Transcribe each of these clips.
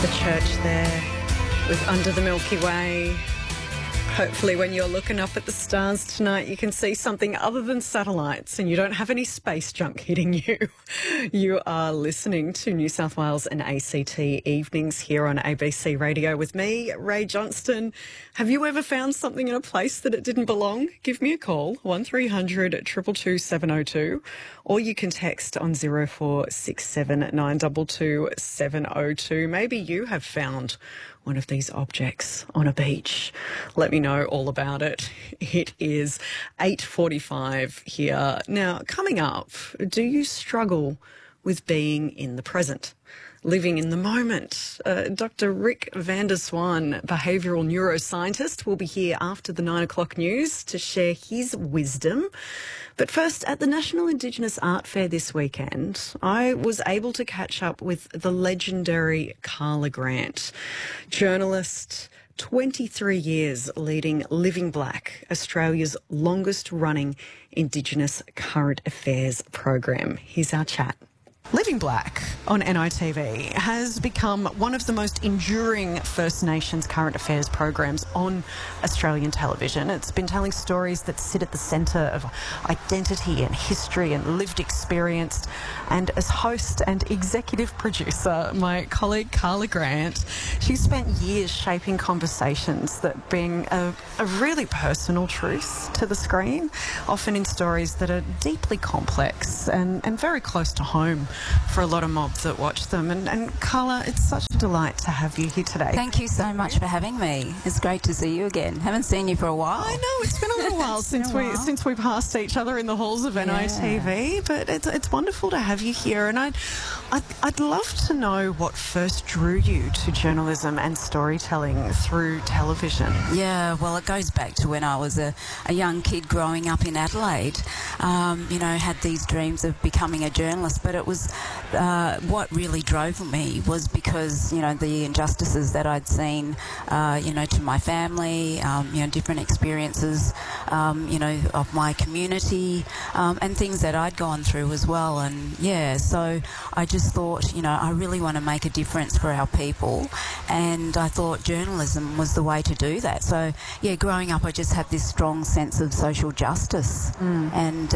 The church there with Under the Milky Way. Hopefully when you're looking up at the stars tonight, you can see something other than satellites and you don't have any space junk hitting you. You are listening to New South Wales and ACT Evenings here on ABC Radio with me, Ray Johnston. Have you ever found something in a place that it didn't belong? Give me a call, 1300 222 702, or you can text on 0467 922 702. Maybe you have found one of these objects on a beach. Let me know all about it. It is 8:45 here. Now, coming up, do you struggle with being in the present, living in the moment? Dr. Rick van der Swan, behavioural neuroscientist, will be here after the 9 o'clock news to share his wisdom. But first, at the National Indigenous Art Fair this weekend, I was able to catch up with the legendary Carla Grant, journalist, 23 years leading Living Black, Australia's longest running Indigenous current affairs program. Here's our chat. Living Black on NITV has become one of the most enduring First Nations current affairs programs on Australian television. It's been telling stories that sit at the centre of identity and history and lived experience. And as host and executive producer, my colleague Carla Grant, she spent years shaping conversations that bring a really personal truth to the screen, often in stories that are deeply complex and very close to home for a lot of mobs that watch them. And Carla, it's such a delight to have you here today. Thank you so much for having me. It's great to see you again. Haven't seen you for a while. I know, it's been a little while since we passed each other in the halls of NITV, but it's wonderful to have you here. And I'd love to know what first drew you to journalism and storytelling through television. Yeah, well, it goes back to when I was a young kid growing up in Adelaide. Had these dreams of becoming a journalist, but it was what really drove me was because, the injustices that I'd seen, to my family, different experiences, of my community, and things that I'd gone through as well. And, so I just thought, I really want to make a difference for our people. And I thought journalism was the way to do that. So, growing up, I just had this strong sense of social justice. And,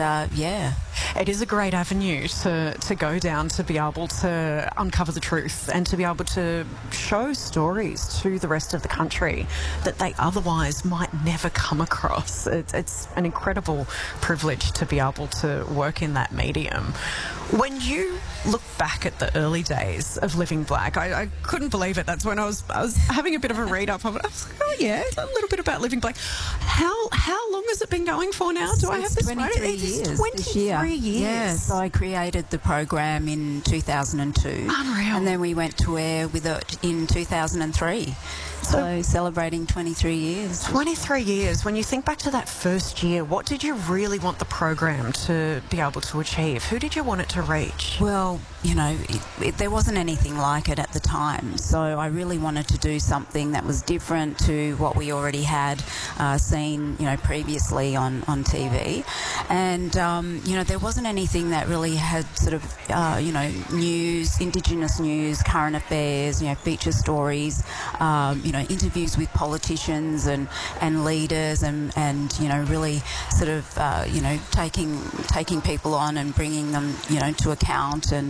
It is a great avenue to go down, to be able to uncover the truth and to be able to show stories to the rest of the country that they otherwise might never come across. It's an incredible privilege to be able to work in that medium. When you look back at the early days of Living Black, I couldn't believe it. That's when I was having a bit of a read up of it. I was like, a little bit about Living Black. How long has it been going for now? Do I have this right? 23 years. 23 years. Yes, I created the program in 2002. Unreal. And then we went to air with it in 2003. So celebrating 23 years. 23 years. When you think back to that first year, what did you really want the program to be able to achieve? Who did you want it to reach? Well, there wasn't anything like it at the time. So I really wanted to do something that was different to what we already had seen, previously on TV. And, there wasn't anything that really had sort of, news, Indigenous news, current affairs, feature stories, interviews with politicians and leaders and really sort of, taking people on and bringing them, to account and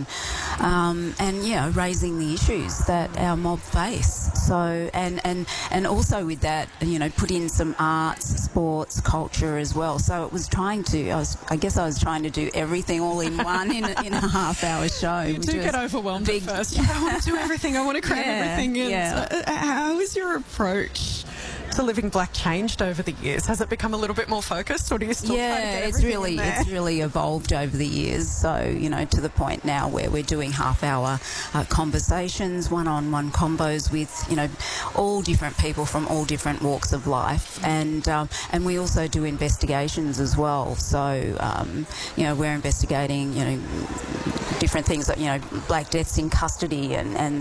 raising the issues that our mob face. So, and also with that, put in some arts, sports, culture as well. So it was I was trying to do everything all in one in a half-hour show. You do get overwhelmed at first. I want to do everything. I want to cram everything in. So, how is your approach to Living Black changed over the years? Has it become a little bit more focused, or do you still try to get everything in there? It's really evolved over the years. So, to the point now where we're doing half-hour conversations, one-on-one combos with, all different people from all different walks of life. And we also do investigations as well. So, we're investigating, different things that, Black deaths in custody and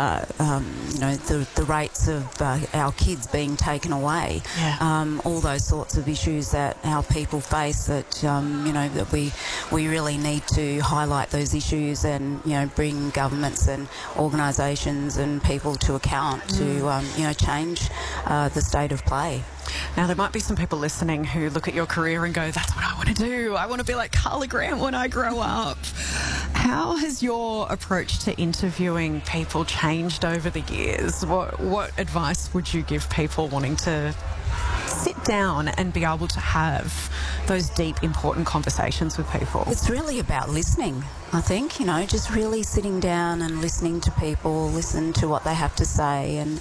the rates of our kids being taken away. Yeah. All those sorts of issues that our people face that, that we really need to highlight those issues and, bring governments and organisations and people to account to, change the state of play. Now, there might be some people listening who look at your career and go, that's what I want to do. I want to be like Carla Grant when I grow up. How has your approach to interviewing people changed over the years? What advice would you give people wanting to sit down and be able to have those deep, important conversations with people? It's really about listening, I think, just really sitting down and listening to people, listen to what they have to say and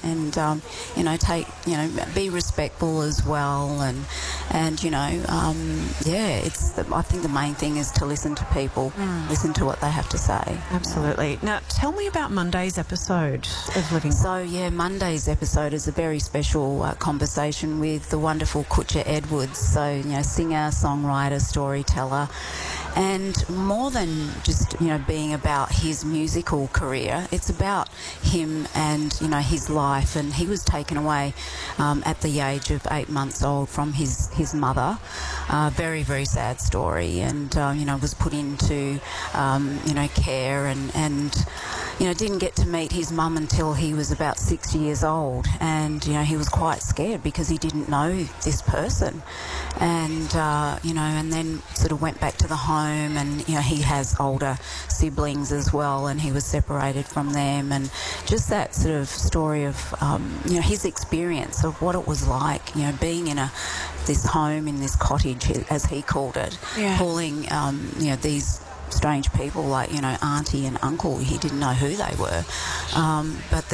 be respectful as well. I think the main thing is to listen to people, listen to what they have to say. Absolutely. Now, tell me about Monday's episode of Living. So, Monday's episode is a very special conversation with the wonderful Kutcha Edwards. So, singer, songwriter, storyteller. And more than just, being about his musical career, it's about him and, his life. And he was taken away at the age of 8 months old from his mother. Very, very sad story. And, was put into, care and didn't get to meet his mum until he was about 6 years old. And, he was quite scared because he didn't know this person. And, and then sort of went back to the home and, he has older siblings as well and he was separated from them. And just that sort of story of, his experience of what it was like, being in this home, in this cottage, as he called it, calling, these strange people like, auntie and uncle. He didn't know who they were. But